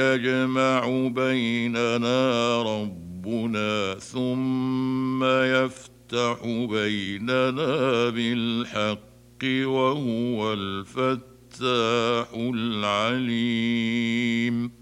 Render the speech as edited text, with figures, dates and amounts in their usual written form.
يجمع بيننا ربنا ثم يفتح بيننا بالحق وهو الفتاح العليم.